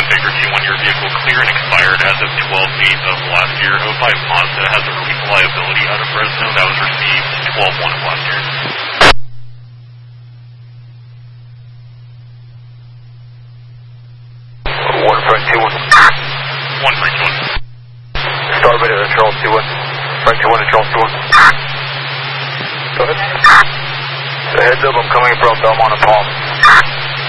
Victor 2-1, your vehicle clear and expired as of 12/8 of last year. 05 Mazda has a release liability out of Fresno that was received 12/1 of last year. 1-3-2-1. Start radio to Charles 2-1. Frank 2-1 to Charles 2-1. Go ahead. So heads up, I'm coming from Belmont and Palm.